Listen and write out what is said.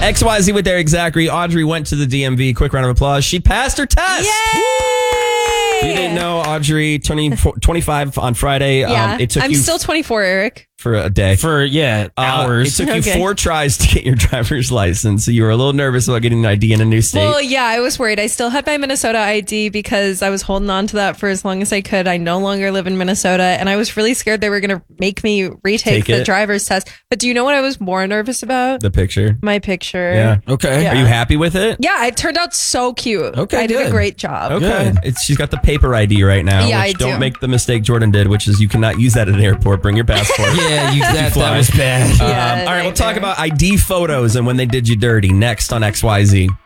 XYZ with Eric Zachary. Audrey went to the DMV. Quick round of applause. She passed her test. Yay! If you didn't know, Audrey turning 25 on Friday. Yeah, It took I'm you still 24, Eric. for a day. Hours. It took you 4 tries to get your driver's license. So you were a little nervous about getting an ID in a new state. Well, yeah, I was worried. I still had my Minnesota ID because I was holding on to that for as long as I could. I no longer live in Minnesota, and I was really scared they were going to make me retake the driver's test. But do you know what I was more nervous about? The picture. My picture. Yeah. Okay. Yeah. Are you happy with it? Yeah, it turned out so cute. Okay, I did good. a great job. Okay. She's got the paper ID right now. Yeah, which I do. Don't make the mistake Jordan did, which is you cannot use that at an airport. Bring your passport. That was bad. Yeah, All right, we'll right talk there. about ID photos and when they did you dirty next on XYZ.